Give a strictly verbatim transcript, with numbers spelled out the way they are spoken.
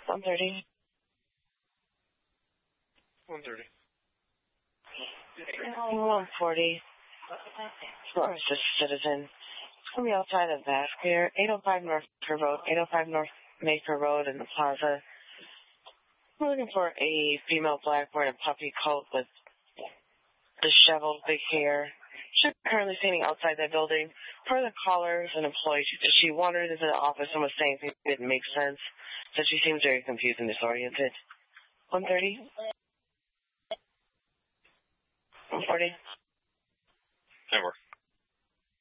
one thirty. one thirty. one forty. Forest Citizen. It's going to be outside of Vasquez, eight oh five North Maker Road, eight oh five North Maker Road in the plaza. We're looking for a female black wearing a puffy coat with disheveled big hair. She's currently standing outside that building. Per the callers and employees, she wandered into the office and was saying things that didn't make sense. So she seems very confused and disoriented. one thirty? one forty? That works.